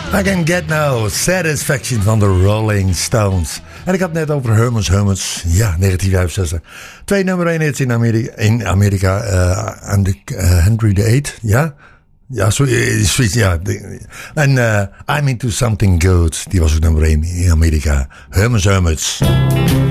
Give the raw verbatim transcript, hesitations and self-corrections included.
I Can Get No Satisfaction van de Rolling Stones. En ik had het net over Herman's Hermits. Ja, negentien vijfenzestig. Twee nummer één hits in Amerika. In Amerika uh, and the, uh, Henry the Eighth. Ja? Ja, zo, zoiets, ja. En uh, I'm Into Something Good. Die was ook nummer één in Amerika. Herman's Hermits.